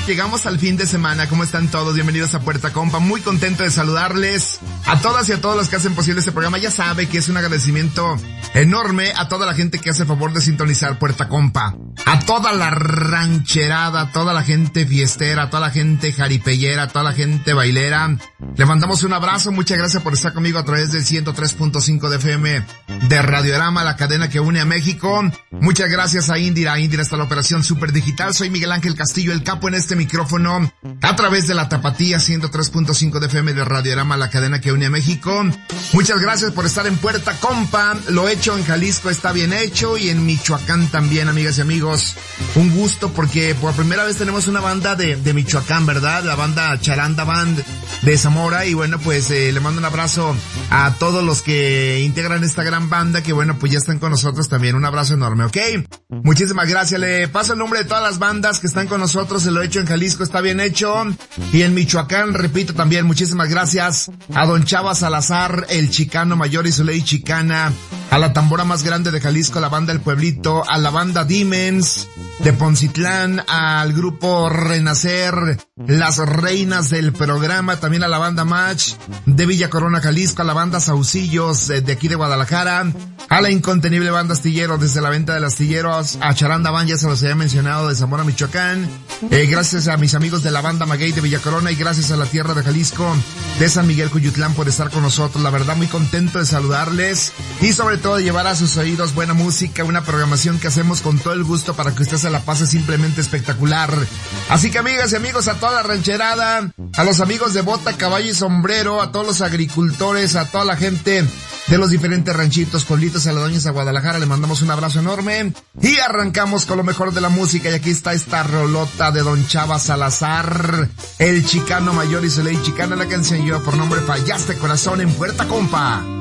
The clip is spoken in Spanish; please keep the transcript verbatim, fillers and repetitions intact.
llegamos al fin de semana. ¿Cómo están todos? Bienvenidos a Puerta Compa. Muy contento de saludarles a todas y a todos los que hacen posible este programa. Ya sabe que es un agradecimiento enorme a toda la gente que hace favor de sintonizar Puerta Compa. A toda la rancherada, a toda la gente fiestera, a toda la gente jaripellera, a toda la gente bailera. Le mandamos un abrazo. Muchas gracias por estar conmigo a través del ciento tres punto cinco de F M de Radiorama, la cadena que une a México. Muchas gracias a Indira. Indira está la operación Super Digital. Soy Miguel Ángel Castillo, el capo en este micrófono, a través de la Tapatía ciento tres punto cinco de F M de Radiorama, la cadena que une a México. Muchas gracias por estar en Puerta Compa. Lo hecho en Jalisco está bien hecho y en Michoacán también, amigas y amigos. Un gusto porque por primera vez tenemos una banda de, de Michoacán, ¿verdad? La banda Charanda Band de Zamora. Y bueno, pues eh, le mando un abrazo a todos los que integran esta gran banda que bueno, pues ya están con nosotros también. Un abrazo enorme, ¿ok? Muchísimas gracias. Le paso el nombre de todas las bandas que están con nosotros. Se lo he hecho en Jalisco, está bien hecho. Y en Michoacán, repito también, muchísimas gracias a don Chava Salazar, el Chicano Mayor y su ley chicana, a la tambora más grande de Jalisco, a la banda El Pueblito, a la banda Dimens de Poncitlán, al grupo Renacer, las reinas del programa, también a la banda Match de Villa Corona, Jalisco, a la banda Saucillos de aquí de Guadalajara, a la incontenible banda Astillero desde la venta del Astillero, a Charanda Band, ya se los había mencionado, de Zamora, Michoacán, eh, gracias a mis amigos de la banda Maguey de Villa Corona y gracias a la tierra de Jalisco, de San Miguel Cuyutlán por estar con nosotros. La verdad muy contento de saludarles y sobre todo de llevar a sus oídos buena música, una programación que hacemos con todo el gusto para que usted se la pase simplemente espectacular. Así que amigas y amigos, a toda la rancherada, a los amigos de bota, caballo y sombrero, a todos los agricultores, a toda la gente de los diferentes ranchitos, pueblitos, aledaños a Guadalajara, le mandamos un abrazo enorme y arrancamos con lo mejor de la música. Y aquí está esta rolota de don Chava Salazar, el Chicano Mayor y su ley chicana, la canción lleva por nombre Fallaste Corazón en Puerta Compa.